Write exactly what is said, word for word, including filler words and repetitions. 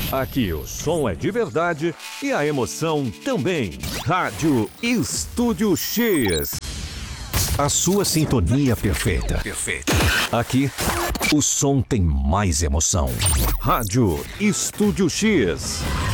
Aqui o som é de verdade e a emoção também. Rádio Estúdio X. A sua sintonia perfeita. Perfeita. Aqui, o som tem mais emoção. Rádio Estúdio X.